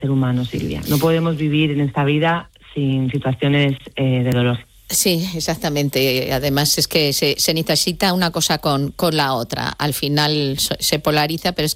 ser humano, Silvia. No podemos vivir en esta vida sin situaciones de dolor. Sí, exactamente. Además es que se necesita una cosa con la otra. Al final se polariza, pero es